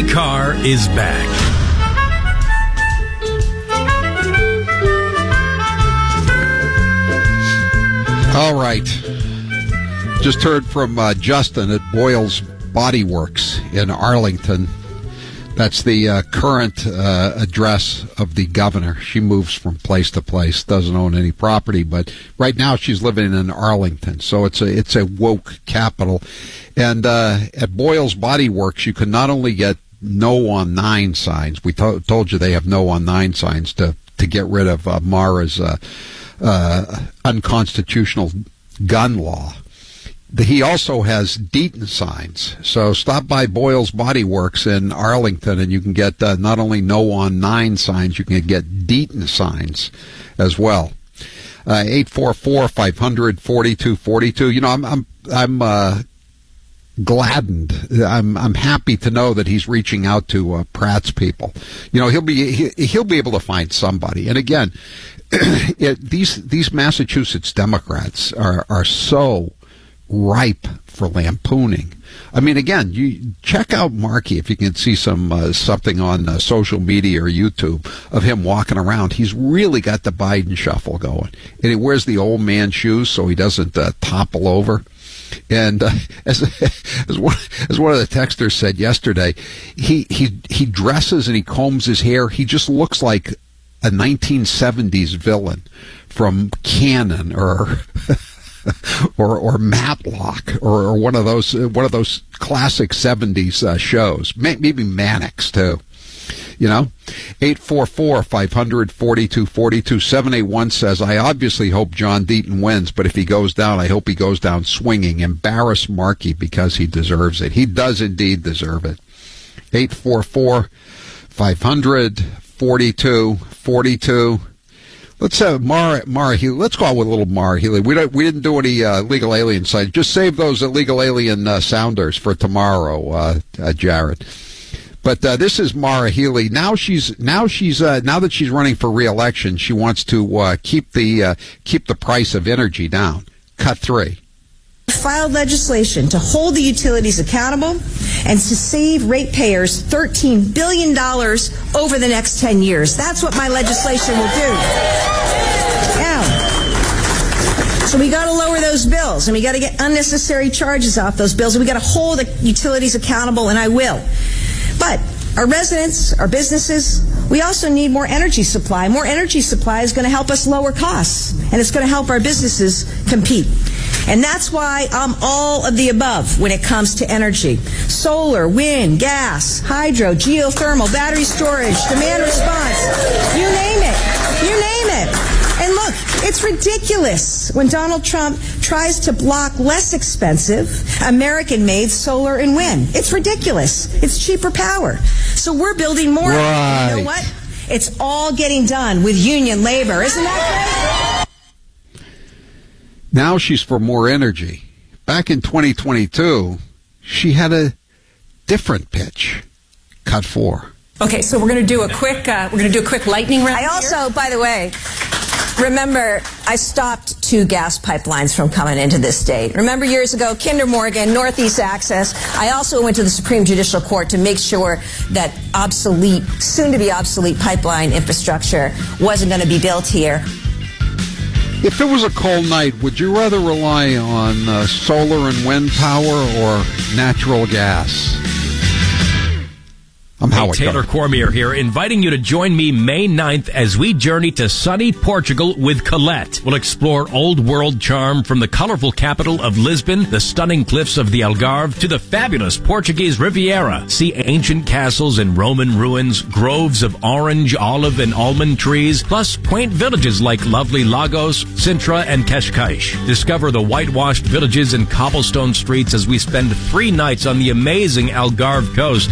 Johnny Carr is back. All right. Just heard from Justin at Boyle's Body Works in Arlington. That's the current address of the governor. She moves from place to place, doesn't own any property, but right now she's living in Arlington. So it's a woke capital. And at Boyle's Body Works, you can not only get no on 9 signs. We told you they have no on 9 signs to get rid of Mara's unconstitutional gun law. He also has Deaton signs. So stop by Boyle's Body Works in Arlington, and you can get not only no on 9 signs, you can get Deaton signs as well. 844-500-4242. You know, I'm gladdened. I'm happy to know that he's reaching out to Pratt's people. You know, he'll be able to find somebody. And again, these Massachusetts Democrats are so ripe for lampooning. I mean, again, you check out Markey if you can see something on social media or YouTube of him walking around. He's really got the Biden shuffle going, and he wears the old man shoes so he doesn't topple over. And as one of the texters said yesterday, he dresses and he combs his hair. He just looks like a 1970s villain from Cannon or Matlock or one of those classic 70s shows. Maybe Mannix too. You know, 844-500-4242. 781 says, I obviously hope John Deaton wins, but if he goes down, I hope he goes down swinging. Embarrass Markey because he deserves it. He does indeed deserve it. 844-500-4242. Let's have Mara Healy. Let's go out with a little Mara Healy. We didn't do any legal alien sites. Just save those legal alien sounders for tomorrow, Jared. But this is Mara Healy. Now that she's running for re-election, she wants to keep the price of energy down. Cut 3. Filed legislation to hold the utilities accountable and to save ratepayers $13 billion over the next 10 years. That's what my legislation will do. Now, so we got to lower those bills, and we got to get unnecessary charges off those bills, and we got to hold the utilities accountable, and I will. But our residents, our businesses, we also need more energy supply. More energy supply is going to help us lower costs, and it's going to help our businesses compete. And that's why I'm all of the above when it comes to energy. Solar, wind, gas, hydro, geothermal, battery storage, demand response, you name it. You name it. And look, it's ridiculous when Donald Trump tries to block less expensive American-made solar and wind. It's ridiculous. It's cheaper power. So we're building more. Right. You know what? It's all getting done with union labor. Isn't that great? Now she's for more energy. Back in 2022, she had a different pitch. Cut 4. Okay, so we're going to do a quick lightning round. I also, by the way, remember, I stopped 2 gas pipelines from coming into this state. Remember years ago, Kinder Morgan, Northeast Access. I also went to the Supreme Judicial Court to make sure that soon-to-be obsolete pipeline infrastructure wasn't going to be built here. If it was a cold night, would you rather rely on solar and wind power or natural gas? I'm Howard Taylor Cormier here, inviting you to join me May 9th as we journey to sunny Portugal with Colette. We'll explore old world charm from the colorful capital of Lisbon, the stunning cliffs of the Algarve, to the fabulous Portuguese Riviera. See ancient castles and Roman ruins, groves of orange, olive, and almond trees, plus quaint villages like lovely Lagos, Sintra, and Cascais. Discover the whitewashed villages and cobblestone streets as we spend 3 nights on the amazing Algarve coast.